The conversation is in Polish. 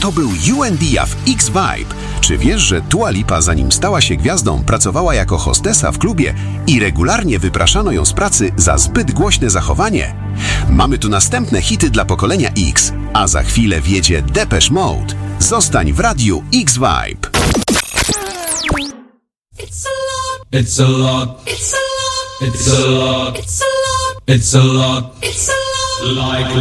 To był You & Dia w X-Vibe. Czy wiesz, że Dua Lipa, zanim stała się gwiazdą, pracowała jako hostesa w klubie i regularnie wypraszano ją z pracy za zbyt głośne zachowanie? Mamy tu następne hity dla pokolenia X, a za chwilę wjedzie Depeche Mode. Zostań w radiu X-Vibe. It's a lot. It's a lot. It's a lot. It's a lot. It's a lot. It's a lot. Like